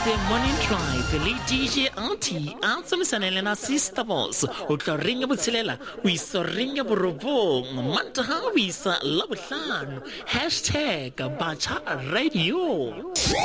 The Morning Drive le DJ Auntie a tsamaisana le na Sister Boss o tla ringa botshelela o isa ringa borobong mantaha o isa la bohlano #Bacha Radio.